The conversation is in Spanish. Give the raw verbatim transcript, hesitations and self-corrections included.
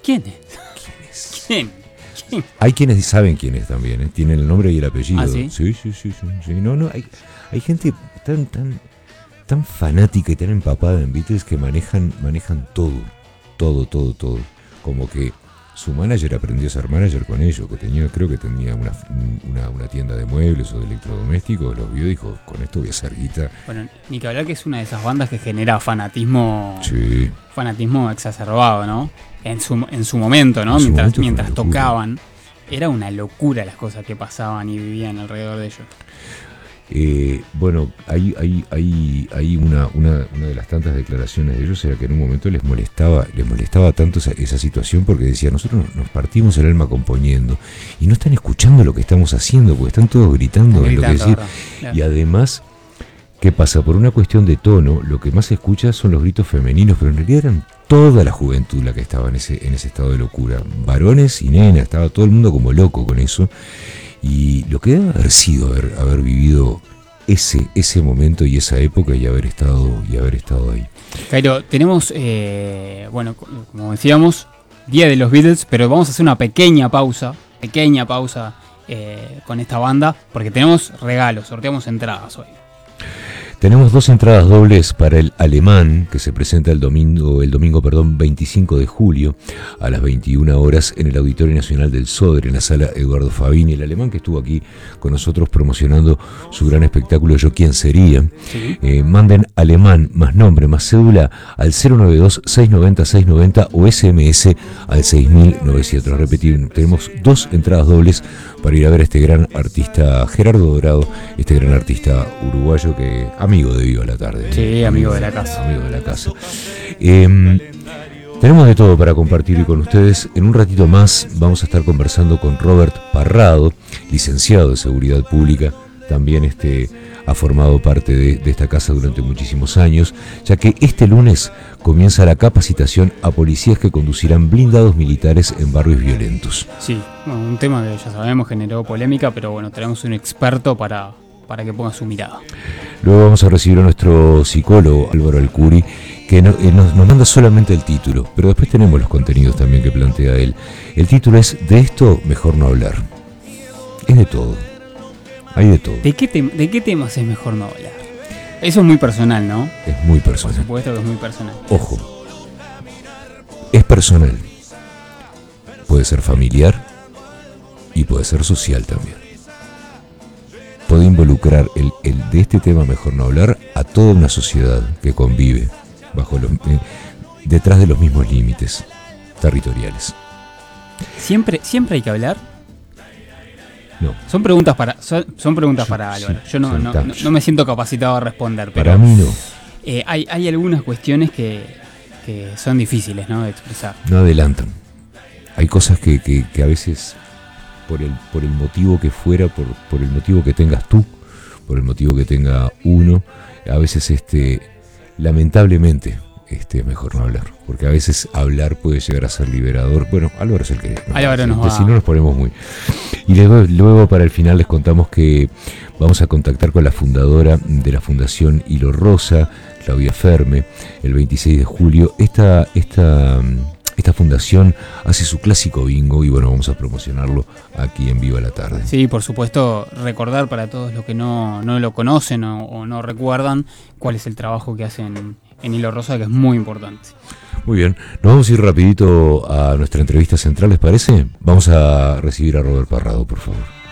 ¿Quién es? ¿Quién es? ¿Quién? ¿Quién? Hay quienes saben quién es también, ¿eh? Tienen el nombre y el apellido. ¿Ah, sí? Sí, sí, sí, sí, sí. No, no, hay, hay gente tan, tan, tan fanática y tan empapada en Beatles que manejan, manejan todo, todo, todo, todo. Como que su manager aprendió a ser manager con ellos, que tenía, creo que tenía una, una, una tienda de muebles o de electrodomésticos, los vio y dijo, con esto voy a hacer guita. Bueno, ni que hablar que es una de esas bandas que genera fanatismo, Sí. fanatismo exacerbado, ¿no? En su, en su momento, ¿no? En su mientras momento fue mientras una locura. tocaban, era una locura las cosas que pasaban y vivían alrededor de ellos. Eh, bueno, hay, hay, hay, hay una, una, una de las tantas declaraciones de ellos era que en un momento les molestaba, les molestaba tanto esa, esa situación porque decía, nosotros nos partimos el alma componiendo y no están escuchando lo que estamos haciendo porque están todos gritando, Están en lo que gritando, decir. ¿verdad? Claro. Y además, ¿qué pasa? Por una cuestión de tono, lo que más se escucha son los gritos femeninos, pero en realidad eran toda la juventud la que estaba en ese, en ese estado de locura. Varones y nenas, estaba todo el mundo como loco con eso. Y lo que debe haber sido haber, haber vivido ese, ese momento y esa época y haber estado, y haber estado ahí. Cairo, tenemos, eh, bueno, como decíamos, Día de los Beatles, pero vamos a hacer una pequeña pausa, pequeña pausa eh, con esta banda, porque tenemos regalos, sorteamos entradas hoy. Tenemos dos entradas dobles para el Alemán, que se presenta el domingo, el domingo perdón, veinticinco de julio a las veintiuna horas en el Auditorio Nacional del Sodre, en la sala Eduardo Fabini. El Alemán que estuvo aquí con nosotros promocionando su gran espectáculo Yo Quién Sería. Sí. Eh, manden Alemán más nombre más cédula al cero nueve dos, seis nueve cero, seis nueve cero o S M S al seis mil novecientos. Repetir, tenemos dos entradas dobles para ir a ver a este gran artista Gerardo Dorado, este gran artista uruguayo que amigo de Viva la Tarde. Sí, ¿eh? amigo de la casa. Amigo de la casa. Eh, tenemos de todo para compartir hoy con ustedes. En un ratito más vamos a estar conversando con Robert Parrado, licenciado de Seguridad Pública, también este, ha formado parte de, de esta casa durante muchísimos años, ya que este lunes comienza la capacitación a policías que conducirán blindados militares en barrios violentos. Sí, bueno, un tema que ya sabemos generó polémica, pero bueno, tenemos un experto para, para que ponga su mirada. Luego vamos a recibir a nuestro psicólogo Álvaro Alcuri, que no, eh, nos, nos manda solamente el título, pero después tenemos los contenidos también que plantea él. El título es De esto mejor no hablar. Es de todo. Hay de todo. ¿De qué, te, ¿De qué temas es mejor no hablar? Eso es muy personal, ¿no? Es muy Por personal. supuesto que es muy personal. Ojo. Es personal. Puede ser familiar y puede ser social también. Puede involucrar el, el de este tema mejor no hablar a toda una sociedad que convive bajo los, eh, detrás de los mismos límites territoriales. ¿Siempre, siempre hay que hablar? No. Son preguntas para son, son preguntas Yo- para Álvaro. sí, Yo no, son no, tan- no, no me siento capacitado a responder, pero Para mí no. eh, hay, hay algunas cuestiones que, que son difíciles, ¿no?, de expresar. No adelantan. Hay cosas que, que, que a veces, por el, por el motivo que fuera, por, por el motivo que tengas tú, por el motivo que tenga uno, a veces este, lamentablemente este, es mejor no hablar. Porque a veces hablar puede llegar a ser liberador. Bueno, Álvaro es el que... No, Álvaro nos si, va- si no nos ponemos muy... Y luego, luego para el final les contamos que vamos a contactar con la fundadora de la Fundación Hilo Rosa, Claudia Ferme, el veintiséis de julio. Esta, esta, esta fundación hace su clásico bingo y bueno, vamos a promocionarlo aquí en Viva la Tarde. Sí, por supuesto, recordar para todos los que no, no lo conocen o, o no recuerdan cuál es el trabajo que hacen en Hilo Rosa, que es muy importante. Muy bien, nos vamos a ir rapidito a nuestra entrevista central, ¿les parece? Vamos a recibir a Robert Parrado, por favor.